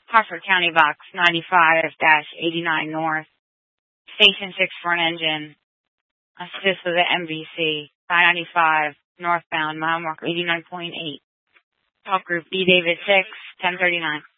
Harford County Box 95-89 North. Station 6 front engine. Assist with the MVC. 595 northbound, mile marker 89.8. Talk group B David 6, 1039.